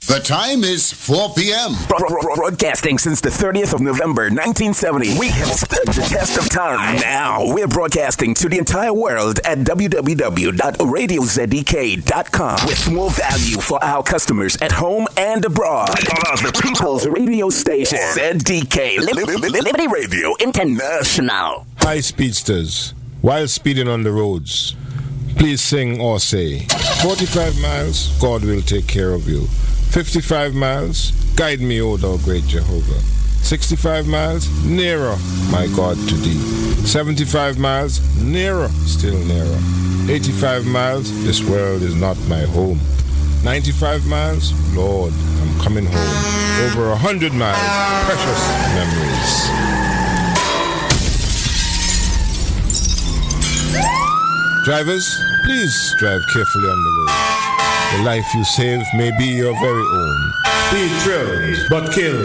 The time is 4 p.m. Broadcasting since the 30th of November, 1970. We have stood the test of time. Now we're broadcasting to the entire world at www.radiozdk.com with more value for our customers at home and abroad. The People's Radio Station, ZDK, Liberty Radio International. Hi, speedsters. While speeding on the roads, please sing or say, 45 miles, God will take care of you. 55 miles, guide me, O thou great Jehovah. 65 miles, nearer, my God, to thee. 75 miles, nearer, still nearer. 85 miles, this world is not my home. 95 miles, Lord, I'm coming home. Over 100 miles, precious memories. Drivers, please drive carefully on the road. The life you save may be your very own. Speed thrills, but kills.